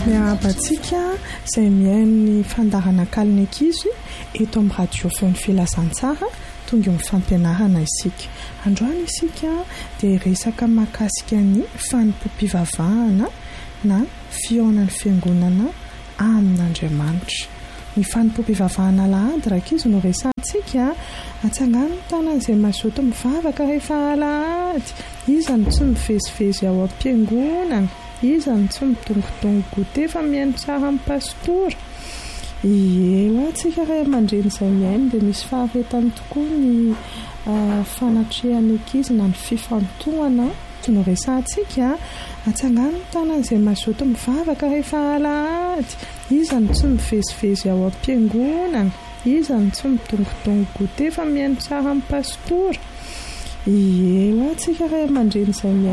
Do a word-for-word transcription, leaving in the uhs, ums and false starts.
miabatsika izay mihain'ny fandaranankalina ankizy eto amin'ny radio feon'ny filazantsara tonga amin'ny fampianarana isika. Androany isika dia resaka mahakasika ny fanompoam-pivavahana na fihaonan'ny fiangonana amin'Andriamanitra. Ny fanompoam-pivavahana alahady raha ankizy no resantsika atsangano ny tanana izay mazoto mivavaka rehefa alahady. Iza no tsy mivezivezy ao am-piangonana, iza no tsy midongodongo gote fa mihaino tsara amin'ny pastora. Eo atsika ray aman-dreny izay mihaino dia misy faharetany tokoa ny uh, fanatrehan'ny ankizy na ny fifantohana no resantsika atsangano ny tanana izay mazoto mivavaka rehefa alahady. Iza no tsy mivezivezy ao am-piangonana, iza no tsy midongodongo gote fa mihaino tsara amin'ny pastora. Eo atsika ray aman-dreny izay mihaino